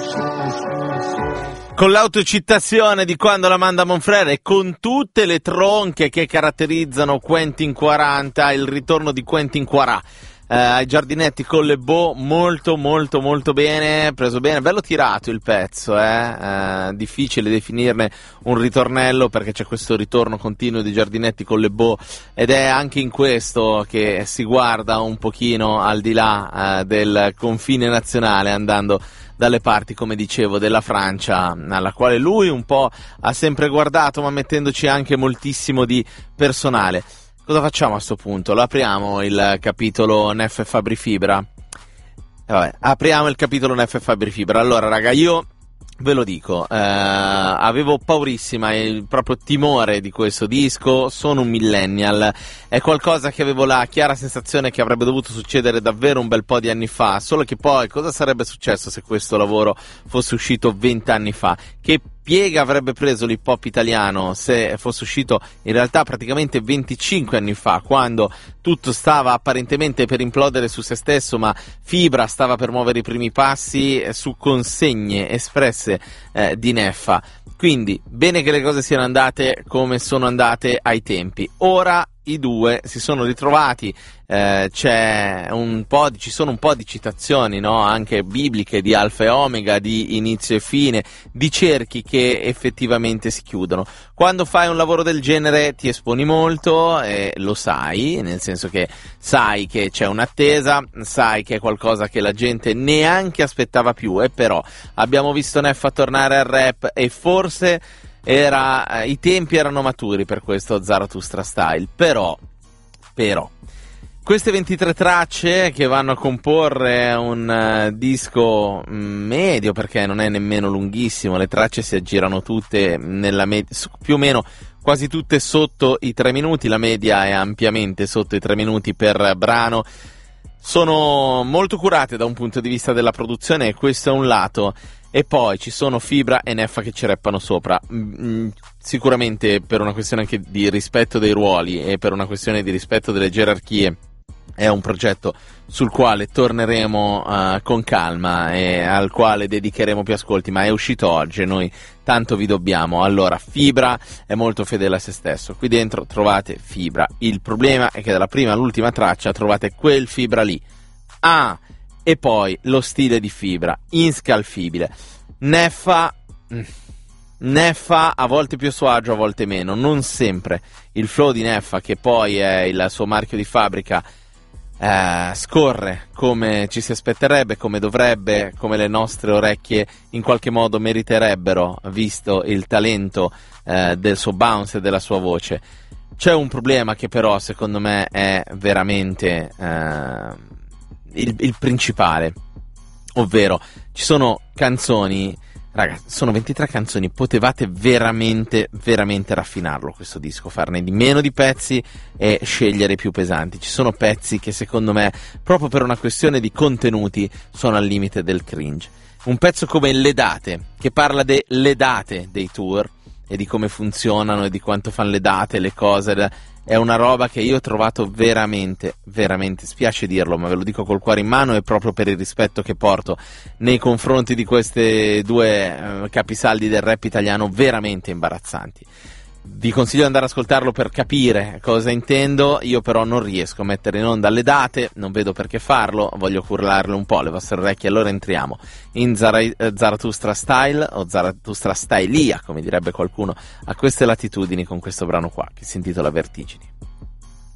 Con l'autocitazione di quando la manda Monfrere e con tutte le tronche che caratterizzano Quentin 40, il ritorno di Quentin Quarà ai giardinetti con le Beau, molto bene, preso bene, bello tirato il pezzo, difficile definirne un ritornello perché c'è questo ritorno continuo di giardinetti con le Beau ed è anche in questo che si guarda un pochino al di là del confine nazionale, andando dalle parti, come dicevo, della Francia, alla quale lui un po' ha sempre guardato, ma mettendoci anche moltissimo di personale. Cosa facciamo a sto punto? Lo apriamo il capitolo Neff e Fabri Fibra? Vabbè, apriamo il capitolo Neff e Fabri Fibra. Allora, raga, io ve lo dico, avevo paurissima e proprio timore di questo disco, sono un millennial, è qualcosa che avevo la chiara sensazione che avrebbe dovuto succedere davvero un bel po' di anni fa, solo che poi cosa sarebbe successo se questo lavoro fosse uscito 20 anni fa? Che piega avrebbe preso l'hip hop italiano se fosse uscito in realtà praticamente 25 anni fa, quando tutto stava apparentemente per implodere su se stesso, ma Fibra stava per muovere i primi passi su consegne espresse di Neffa. Quindi bene che le cose siano andate come sono andate ai tempi. Ora i due si sono ritrovati, ci sono un po' di citazioni, no? Anche bibliche, di Alfa e Omega, di inizio e fine, di cerchi che effettivamente si chiudono. Quando fai un lavoro del genere ti esponi molto, lo sai, nel senso che sai che c'è un'attesa, sai che è qualcosa che la gente neanche aspettava più, e però abbiamo visto Neffa tornare al rap e forse i tempi erano maturi per questo Zarathustra Style, però queste 23 tracce che vanno a comporre un disco medio, perché non è nemmeno lunghissimo, le tracce si aggirano tutte più o meno quasi tutte sotto i 3 minuti, la media è ampiamente sotto i 3 minuti per brano, sono molto curate da un punto di vista della produzione, e questo è un lato. E poi ci sono Fibra e Neffa che ci rappano sopra, sicuramente per una questione anche di rispetto dei ruoli e per una questione di rispetto delle gerarchie. È un progetto sul quale torneremo con calma e al quale dedicheremo più ascolti, ma è uscito oggi e noi tanto vi dobbiamo. Allora, Fibra è molto fedele a se stesso, qui dentro trovate Fibra, il problema è che dalla prima all'ultima traccia trovate quel Fibra lì. E poi lo stile di Fibra, inscalfibile. Neffa a volte più a suo agio, a volte meno, non sempre. Il flow di Neffa, che poi è il suo marchio di fabbrica, scorre come ci si aspetterebbe, come dovrebbe, come le nostre orecchie in qualche modo meriterebbero, visto il talento del suo bounce e della sua voce. C'è un problema che però secondo me è veramente il principale, ovvero ci sono canzoni, raga, sono 23 canzoni, potevate veramente raffinarlo questo disco, farne di meno di pezzi e scegliere i più pesanti. Ci sono pezzi che secondo me, proprio per una questione di contenuti, sono al limite del cringe. Un pezzo come Le Date, che parla delle date dei tour e di come funzionano e di quanto fanno le date, le cose, è una roba che io ho trovato veramente, spiace dirlo, ma ve lo dico col cuore in mano, e proprio per il rispetto che porto nei confronti di queste due capisaldi del rap italiano, veramente imbarazzanti. Vi consiglio di andare ad ascoltarlo per capire cosa intendo. Io però non riesco a mettere in onda le date, non vedo perché farlo, voglio curlarle un po' le vostre orecchie. Allora entriamo in Zarathustra Style, o Zarathustra Stylia, come direbbe qualcuno, a queste latitudini, con questo brano qua che si intitola Vertigini.